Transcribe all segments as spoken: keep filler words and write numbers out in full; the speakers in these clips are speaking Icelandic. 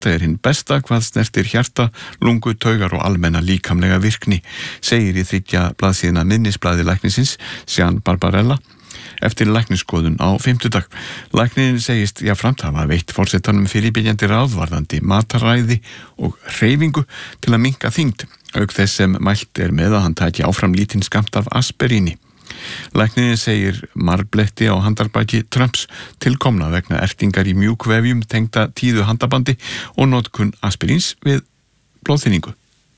er hinn besta hvað snertir hjarta, lungu, taugar og almenna líkamlega virkni, segir í þriggja blaðsíðna minnisblaði læknisins Jean Barbarella eftir læknisskoðun á fimmtudag. Læknirinn segist jafnframt hafa veitt forsetanum fyrirbyggjandi ráðvarðandi mataræði og hreyfingu til að minnka þyngd, auk þess sem mælt er með að hann taki áfram lítinn skammt af aspiríni. Læknirinn segir marbletti á handarbaki Trumps tilkomna vegna ertingar í mjúkvefjum tengda tíðu handabandi og notkun aspiríns við blóðþynningu.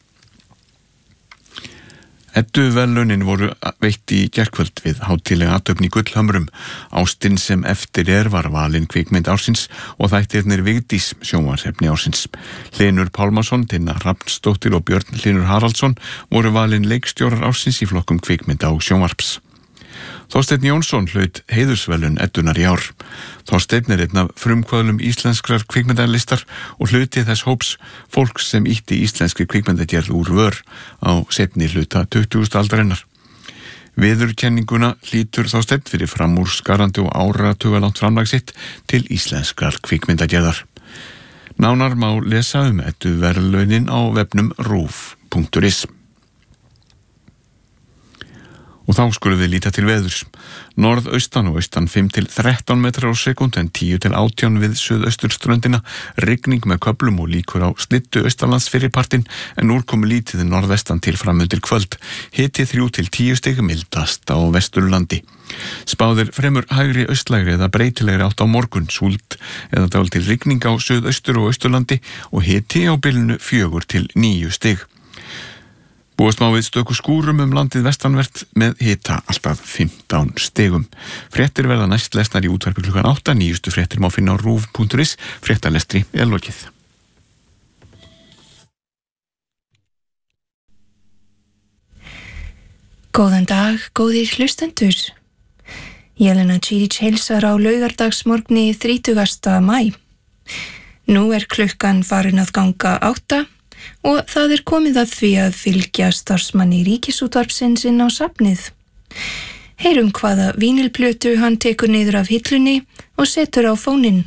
Edduverðlaunin voru veitt í gærkvöld við hátíðlega athöfn í Gullhamrum. Ástin sem eftir er var valin kvikmynd ársins og þættirnir Vigdís sjónvarpsefni ársins. Hlynur Pálmason, Tinna Hrafnsdóttir og Björn Hlynur Haraldsson voru valin leikstjórar ársins í flokkum kvikmynda og sjónvarps. Þorsteinn Jónsson hlaut heiðursverðlaun Eddunar í ár. Þorsteinn er einn af frumkvöðlum íslenskrar kvikmyndalistar og hluti þess hóps fólks sem ýtti íslenskri kvikmyndagerð úr vör á seinni hluta tuttugustu aldarinnar. Viðurkenninguna hlýtur Þorsteinn fyrir framúrskarandi og áratugalangt framlag sitt til íslenskrar kvikmyndagerðar. Nánar má lesa um Edduverðlaunin á vefnum rúv punktur is. Og þá skulum við líta til veðurs. Norðaustan og austan fimm til þrettán metrar á sekúndu en tíu til átján við suðausturströndina, rigning með köflum og líkur á slyddu austanlands fyrirpartinn en úrkomu lítið norðvestan til framundir kvöld. Hiti þrjú til tíu stig mildast á Vesturlandi. Spáðir fremur hægri austlægri eða breytilegri átt á morgun, súld eða dálítil rigning á suðaustur og austurlandi og hiti á bilinu fjögur til níu stig. Búast má við stöku skúrum um landið vestanvert með hita alltaf fimmtán stigum. Fréttir verða næst lesnar í útvarpi klukkan átta, nýjustu fréttir má finna á rúv punktur is, fréttalestri er lokið. Góðan dag, góðir hlustendur. Jelena Čirić heilsar á laugardagsmorgni þrítugasta maí. Nú er klukkan farin að ganga átta og það er komið að því að fylgja starfsmanni Ríkisútvarpsins inn á safnið. Heyrum hvaða vínilplötu hann tekur niður af hillunni og setur á fóninn.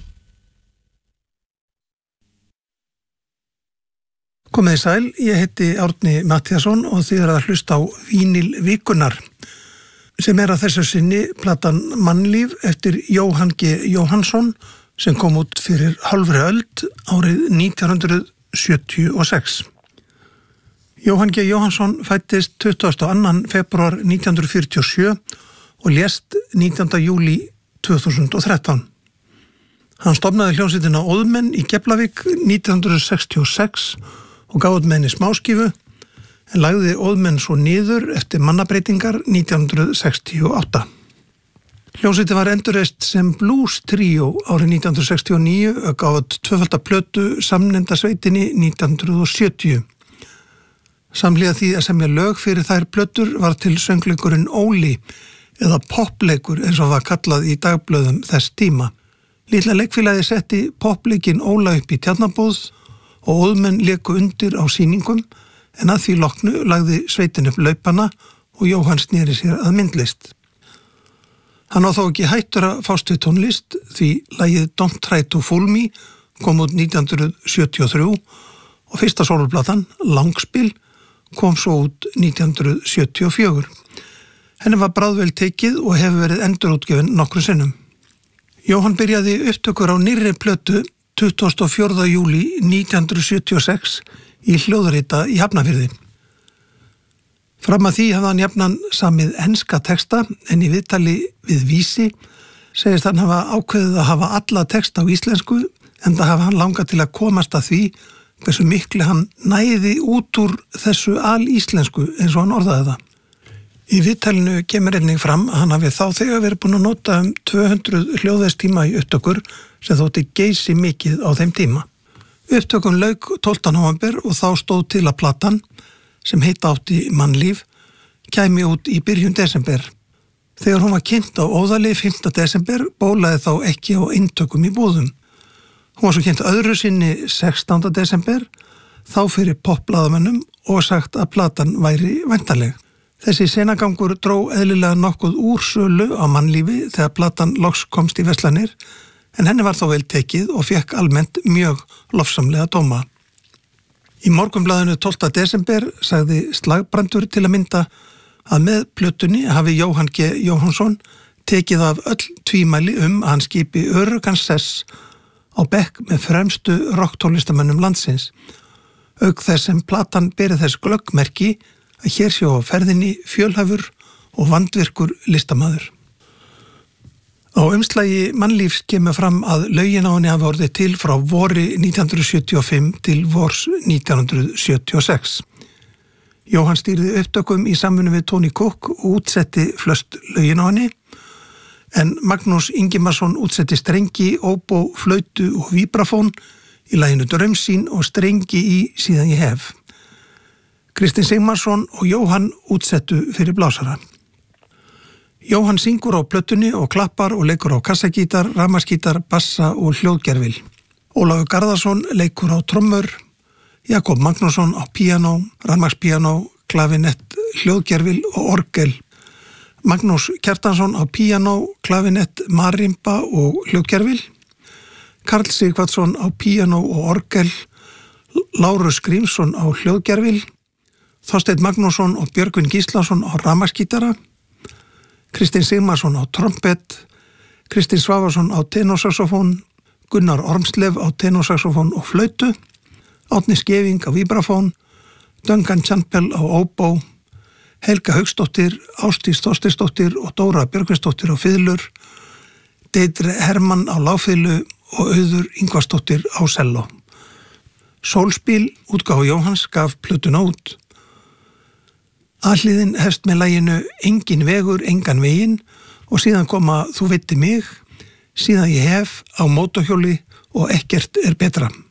Komið sæl, ég heiti Árni Matthíasson og þið er að hlusta á Vínilvíkunar, sem er að þessu sinni platan Mannlíf eftir Jóhann G. Jóhannsson sem kom út fyrir hálfri öld árið nítján hundruð sjötíu og sex. Jóhann G. Jóhannsson fæddist tuttugasta og annan febrúar nítján hundruð fjörutíu og sjö og lést nítjánda júlí tvö þúsund og þrettán. Hann stofnaði hljómsveitina Óðmenn í Keflavík nítján hundruð sextíu og sex og gaf út með henni smáskífu en lagði Óðmenn svo niður eftir mannabreitingar nítján hundruð sextíu og átta. Hljómsveitin var endurreist sem blues tríó árið nítján hundruð sextíu og níu og gaf út tvöfalda plötu samnefndasveitinni nítján hundruð sjötíu. Samhliða því að semja lög fyrir þær plötur var til söngleikurinn Óli eða popleikur eins og var kallað í dagblöðum þess tíma. Lítla leikfélagið setti popleikin Óla upp í Tjarnarbúð og Óðmenn léku undir á sýningum en að því loknu lagði sveitin upp laupana og Jóhann sneri sér að myndlist. Hann á þó ekki hættur að fást við tónlist því lagið Don't Try to Fool Me kom út nítján hundruð sjötíu og þrjú og fyrsta sóloplatan Langspil kom svo út nítján hundruð sjötíu og fjögur. Henni var bráðvel tekið og hefur verið endurútgefin nokkrum sinnum. Jóhann byrjaði upptökur á nýrri plötu tuttugasta og fjórða júlí nítján hundruð sjötíu og sex í hljóðrita í Hafnarfirði. Fram að því hafði hann jafnan samið enska texta en í viðtali við Vísi segist hann hafa ákveðið að hafa alla texta á íslensku enda hafa hann langað til að komast að því hversu miklu hann næði út úr þessu alíslensku eins og hann orðaði það. Í viðtalinu kemur einnig fram að hann hafi þá þegar verið búin að nota um tvö hundruð hljóðverstíma í upptökur sem þótti geysi mikið á þeim tíma. Upptökun lauk tólfta nóvember og þá stóð til að platan sem heita átti Mannlíf, kæmi út í byrjun desember. Þegar hún var kynnt á Óðali fimmta desember bólaði þá ekki á eintökum í búðum. Hún var svo kynnt öðru sinni sextánda desember, þá fyrir popblaðamönnum og sagt að platan væri væntanleg. Þessi senagangur dró eðlilega nokkuð úr sölu á Mannlífi þegar platan loks komst í verslanir, en henni var þó vel tekið og fekk almennt mjög lofsamlega dóma. Í Morgunblaðinu tólfta desember sagði Slagbrandur til að mynda að með plötunni hafi Jóhann G. Jóhannsson tekið af öll tvímæli um að hann skipi öruggan sess á bekk með fremstu rocktónlistamönnum landsins, auk þess sem platan beri þess glöggmerki að hér sé á ferðinni fjölhæfur og vandvirkur listamaður. Á umslagi Mannlífs kemur fram að lögin á henni hafi orðið til frá vori nítján hundruð sjötíu og fimm til vors nítján hundruð sjötíu og sex. Jóhann stýrði upptökum í samvinnu við Tony Cook og útsetti flest lögin á henni, en Magnús Ingimarsson útsetti strengi, óbó, flautu og víbrafón í laginu Draumsýn og strengi í Síðan ég hef. Kristinn Sigmarsson og Jóhann útsettu fyrir blásara. Jóhann syngur á plötunni og klappar og leikur á kassagítar, rafmagnsgítar, bassa og hljóðgervil. Ólafur Garðarsson leikur á trommur, Jakob Magnússon á píanó, rafmagnspíanó, klavinett, hljóðgervil og orgel. Magnús Kjartansson á píanó, klavinett, marimba og hljóðgervil. Karl Sigvatsson á píanó og orgel, Lárus Grímsson á hljóðgervil, Þorsteinn Magnússon og Björgvin Gíslason á rafmagnsgítara, Kristinn Sigmarsson á trompet, Kristinn Svavarsson á tenorsaxofón, Gunnar Ormslef á tenorsaxofón og flautu, Árni Skeving á víbrafón, Duncan Champel á óbó, Helga Hauksdóttir, Ásdís Þorsteinsdóttir og Dóra Björgvinsdóttir á fiðlur, Deidre Hermann á lágfiðlu og Auður Ingvarsdóttir á selló. Sólspil, útgáfa Jóhanns, gaf plötuna út. Aðliðin hefst með laginu Engin vegur, engan veginn og síðan koma Þú veiti mig, Síðan ég hef, Á mótorhjóli og Ekkert er betra.